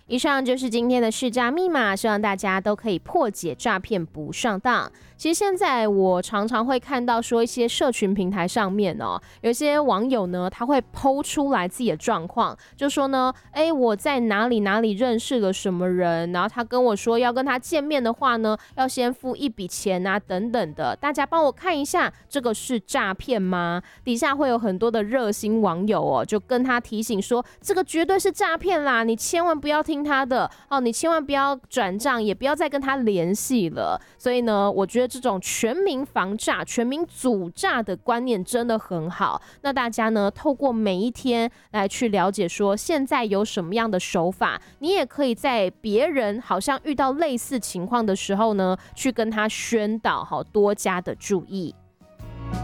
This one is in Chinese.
以上就是今天的市诈密码，希望大家都可以破解诈骗不上当。其实现在我常常会看到说一些社群平台上面有些网友呢，他会 po 出来自己的状况，就说呢，我在哪里哪里认识了什么人，然后他跟我说要跟他见面的话呢，要先付一笔钱啊等等的，大家帮我看一下，这个是诈骗吗？底下会有很多的热心网友就跟他提醒说，这个绝对是诈骗啦，你千万不要听他的你千万不要转账，也不要再跟他联系了。所以呢，我觉得这种全民防诈、全民阻诈的观念真的很好。那大家呢，透过每一天来去了解说现在有什么样的手法，你也可以在别人好像遇到类似情况的时候呢，去跟他宣导，多加的注意。